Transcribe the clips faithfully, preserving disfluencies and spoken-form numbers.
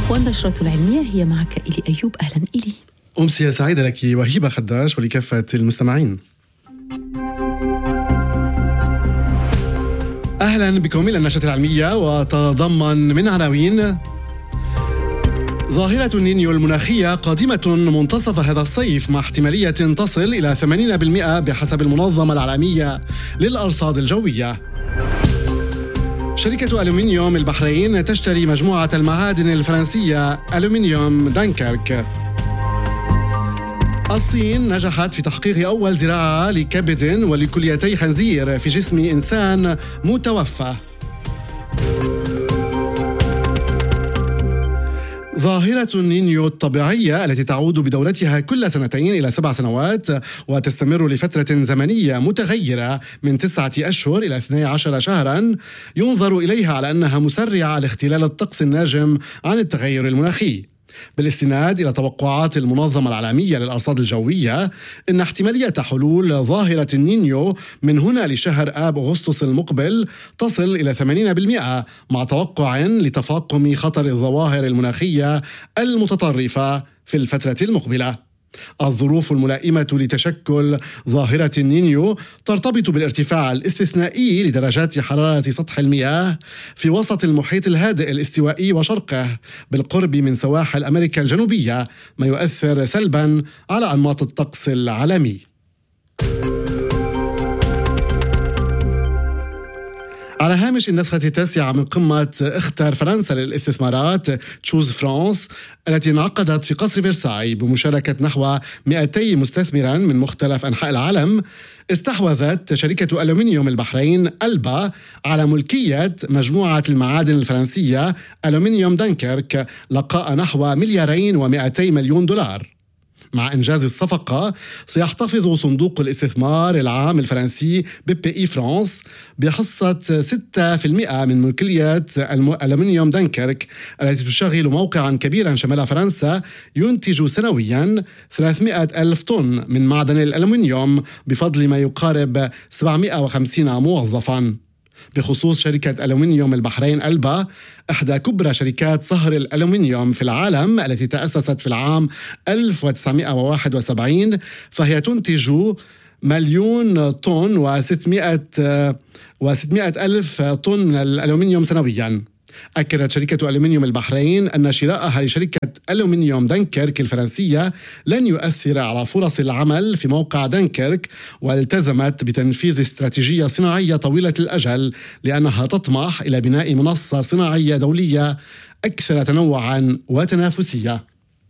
والنشرة العلمية هي معك إلي أيوب. أهلا إلي. أمسية سعيدة لك وهبة خداش ولكافة المستمعين. أهلا بكم إلى النشرة العلمية، وتتضمن من عناوين: ظاهرة النينيو المناخية قادمة منتصف هذا الصيف مع احتمالية تصل إلى ثمانين بالمئة بحسب المنظمة العالمية للأرصاد الجوية. شركة ألومنيوم البحرين تشتري مجموعة المعادن الفرنسية ألومنيوم دانكيرك. الصين نجحت في تحقيق أول زراعة لكبد ولكليتي خنزير في جسم إنسان متوفى. ظاهرة النينيو الطبيعية التي تعود بدورتها كل سنتين إلى سبع سنوات وتستمر لفترة زمنية متغيرة من تسعة أشهر إلى اثني عشر شهرا، ينظر إليها على أنها مسرعة لاختلال الطقس الناجم عن التغير المناخي. بالاستناد إلى توقعات المنظمة العالمية للأرصاد الجوية، إن احتمالية حلول ظاهرة النينيو من هنا لشهر آب أغسطس المقبل تصل إلى ثمانين بالمئة، مع توقع لتفاقم خطر الظواهر المناخية المتطرفة في الفترة المقبلة. الظروف الملائمة لتشكل ظاهرة النينيو ترتبط بالارتفاع الاستثنائي لدرجات حرارة سطح المياه في وسط المحيط الهادئ الاستوائي وشرقه بالقرب من سواحل أمريكا الجنوبية، ما يؤثر سلبا على أنماط الطقس العالمي. على هامش النسخة التاسعة من قمة اختر فرنسا للاستثمارات تشوز فرانس التي انعقدت في قصر فرساي بمشاركة نحو مئتي مستثمر من مختلف أنحاء العالم، استحوذت شركة ألومنيوم البحرين ألبا على ملكية مجموعة المعادن الفرنسية ألومنيوم دانكيرك لقاء نحو مليارين ومئتي مليون دولار. مع إنجاز الصفقة، سيحتفظ صندوق الاستثمار العام الفرنسي بي بي إي فرانس بحصة ستة بالمئة من ملكية ألومنيوم دانكيرك التي تشغل موقعا كبيرا شمال فرنسا ينتج سنويا ثلاثمئة ألف طن من معدن الألومنيوم بفضل ما يقارب سبعمئة وخمسين موظفا. بخصوص شركة ألومنيوم البحرين ألبا، إحدى كبرى شركات صهر الألومنيوم في العالم التي تأسست في العام ألف وتسعمئة وواحد وسبعين، فهي تنتج مليون طن وستمائة وستمائة ألف طن من الألومنيوم سنويا. أكدت شركة ألومنيوم البحرين أن شراءها لشركة ألومنيوم دانكيرك الفرنسية لن يؤثر على فرص العمل في موقع دانكيرك، والتزمت بتنفيذ استراتيجية صناعية طويلة الأجل لأنها تطمح إلى بناء منصة صناعية دولية أكثر تنوعا وتنافسية.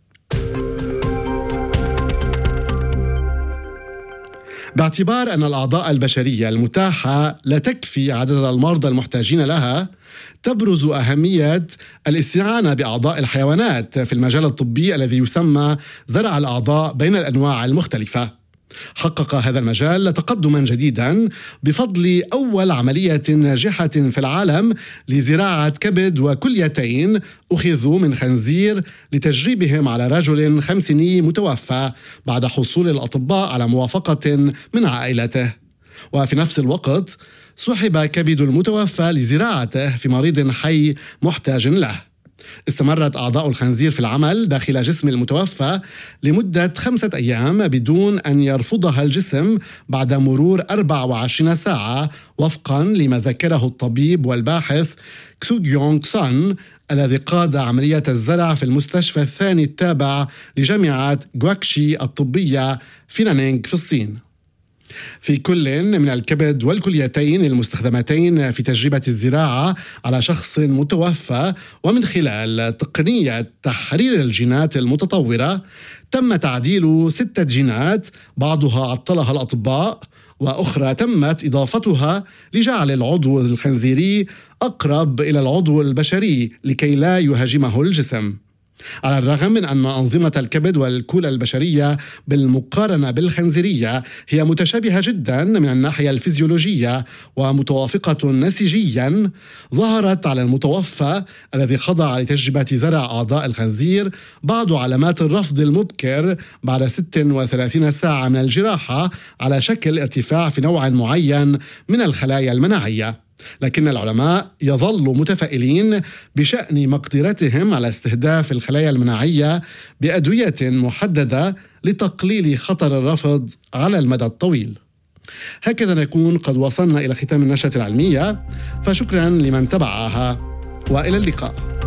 باعتبار أن الأعضاء البشرية المتاحة لا تكفي عدد المرضى المحتاجين لها، تبرز أهمية الاستعانة بأعضاء الحيوانات في المجال الطبي الذي يسمى زرع الأعضاء بين الأنواع المختلفة. حقق هذا المجال تقدما جديدا بفضل أول عملية ناجحة في العالم لزراعة كبد وكليتين أخذوا من خنزير لتجريبهم على رجل خمسيني متوفى بعد حصول الأطباء على موافقة من عائلته. وفي نفس الوقت سحب كبد المتوفى لزراعته في مريض حي محتاج له. استمرت أعضاء الخنزير في العمل داخل جسم المتوفى لمدة خمسة أيام بدون أن يرفضها الجسم بعد مرور أربع وعشرين ساعة، وفقا لما ذكره الطبيب والباحث كسو جيونغ سان الذي قاد عملية الزرع في المستشفى الثاني التابع لجامعة غواكشي الطبية في نانينغ في الصين. في كل من الكبد والكليتين المستخدمتين في تجربة الزراعة على شخص متوفى ومن خلال تقنية تحرير الجينات المتطورة، تم تعديل ستة جينات بعضها عطلها الأطباء وأخرى تمت إضافتها لجعل العضو الخنزيري أقرب إلى العضو البشري لكي لا يهاجمه الجسم. على الرغم من أن أنظمة الكبد والكلى البشرية بالمقارنة بالخنزيرية هي متشابهة جدا من الناحية الفيزيولوجية ومتوافقة نسيجيا، ظهرت على المتوفى الذي خضع لتجربة زرع أعضاء الخنزير بعض علامات الرفض المبكر بعد ست وثلاثين ساعة من الجراحة على شكل ارتفاع في نوع معين من الخلايا المناعية. لكن العلماء يظلوا متفائلين بشأن مقدرتهم على استهداف الخلايا المناعية بأدوية محددة لتقليل خطر الرفض على المدى الطويل. هكذا نكون قد وصلنا إلى ختام النشرة العلمية، فشكرا لمن تبعها وإلى اللقاء.